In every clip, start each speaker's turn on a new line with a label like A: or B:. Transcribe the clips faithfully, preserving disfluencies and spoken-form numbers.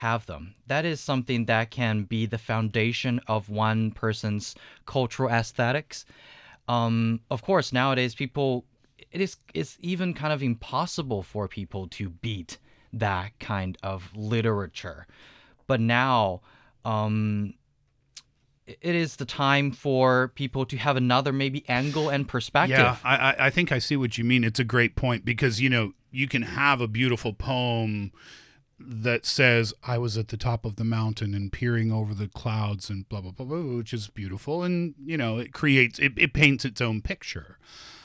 A: have them. That is something that can be the foundation of one person's cultural aesthetics. Um, of course, nowadays people, it is it's even kind of impossible for people to beat that kind of literature. But now, um, it is the time for people to have another maybe angle and perspective.
B: Yeah, I, I I think I see what you mean. It's a great point because, you know, you can have a beautiful poem that says, I was at the top of the mountain and peering over the clouds and blah, blah, blah, blah, which is beautiful. And, you know, it creates, it, it paints its own picture.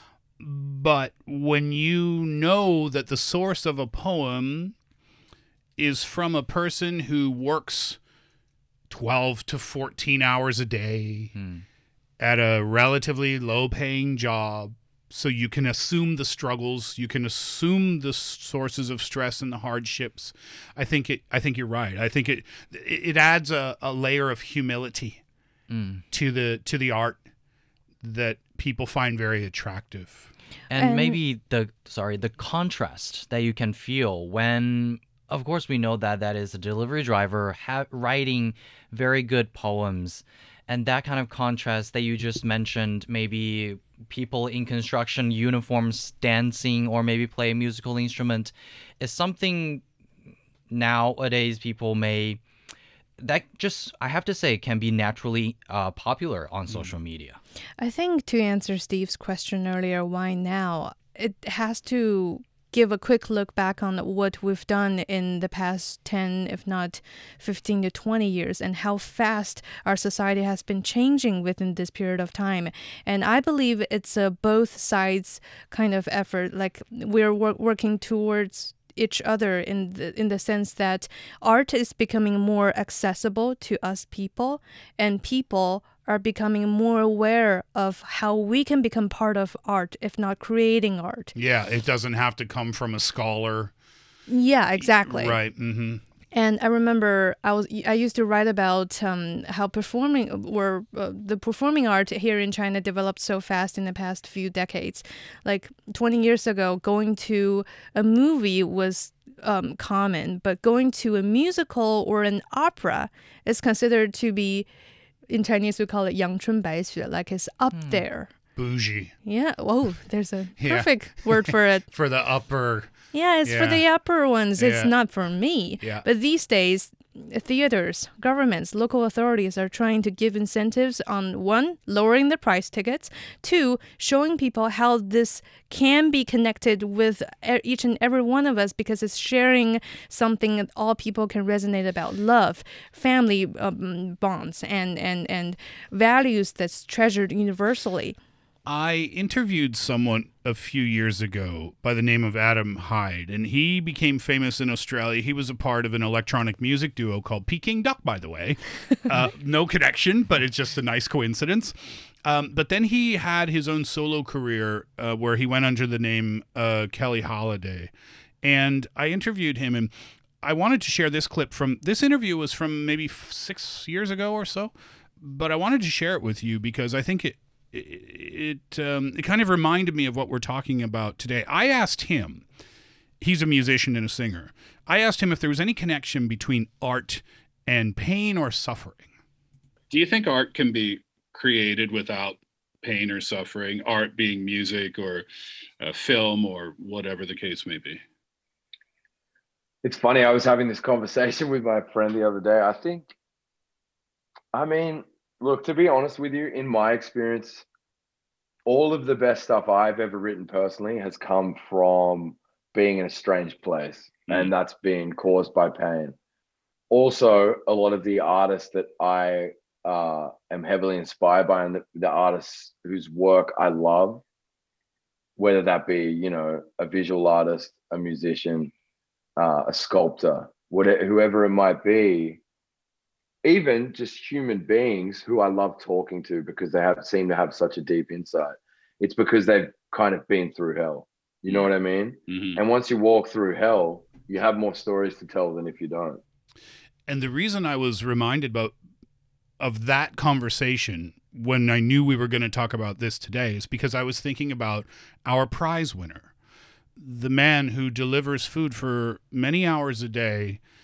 B: But when you know that the source of a poem is from a person who works twelve to fourteen hours a day
A: Hmm.
B: at a relatively low paying job, so you can assume the struggles, you can assume the sources of stress and the hardships. I think it I think you're right. I think it it adds a, a layer of humility
A: Mm.
B: to the to the art that people find very attractive.
A: And
C: And-
A: maybe the sorry the contrast that you can feel when, of course, we know that that is a delivery driver ha- writing very good poems, and that kind of contrast that you just mentioned, maybe people in construction uniforms dancing or maybe play a musical instrument, is something nowadays people may, that just, I have to say, can be naturally uh, popular on social media.
C: I think to answer Steve's question earlier, why now? It has to give a quick look back on what we've done in the past ten, if not fifteen to twenty years, and how fast our society has been changing within this period of time. And I believe it's a both sides kind of effort. Like we're wor- working towards each other in the in the sense that art is becoming more accessible to us people, and people are becoming more aware of how we can become part of art, if not creating art.
B: Yeah, it doesn't have to come from a scholar.
C: Yeah, exactly.
B: Right. Mm-hmm.
C: And I remember I was I used to write about um, how performing or uh, the performing art here in China developed so fast in the past few decades. Like twenty years ago, going to a movie was um, common, but going to a musical or an opera is considered to be, in Chinese we call it 阳春白雪, like it's up there.
B: Bougie.
C: Yeah. Oh, there's a
B: Yeah.
C: perfect word for it.
B: For the upper.
C: Yeah, it's for
B: Yeah.
C: the upper ones. It's
B: Yeah.
C: not for me.
B: Yeah.
C: But these days, theaters, governments, local authorities are trying to give incentives on one, lowering the price tickets, two, showing people how this can be connected with e- each and every one of us because it's sharing something that all people can resonate about: love, family um, bonds, and, and, and values that's treasured universally.
B: I interviewed someone a few years ago by the name of Adam Hyde, and he became famous in Australia. He was a part of an electronic music duo called Peking Duck, by the way. Uh, no connection, but it's just a nice coincidence. Um, but then he had his own solo career uh, where he went under the name uh, Kelly Holiday. And I interviewed him, and I wanted to share this clip from this interview was from maybe f- six years ago or so. But I wanted to share it with you because I think it it it, um, it kind of reminded me of what we're talking about today. I asked him, he's a musician and a singer. I asked him if there was any connection between art and pain or suffering.
D: Do you think art can be created without pain or suffering? Art being music or uh, film or whatever the case may be.
E: It's funny. I was having this conversation with my friend the other day. I think, I mean, look, to be honest with you, in my experience, all of the best stuff I've ever written personally has come from being in a strange place,
D: Mm.
E: and that's been caused by pain. Also, a lot of the artists that I uh, am heavily inspired by, and the, the artists whose work I love, whether that be, you know, a visual artist, a musician, uh, a sculptor, whatever, whoever it might be, even just human beings who I love talking to because they have seem to have such a deep insight. It's because they've kind of been through hell. You know what I mean?
D: Mm-hmm.
E: And once you walk through hell, you have more stories to tell than if you don't.
B: And the reason I was reminded about of that conversation when I knew we were going to talk about this today is because I was thinking about our prize winner, the man who delivers food for many hours a day